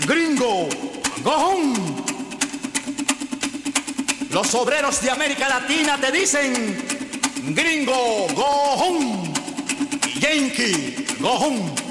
Gringo, go home. Los obreros de América Latina te dicen: Gringo, go home. Yankee, go home.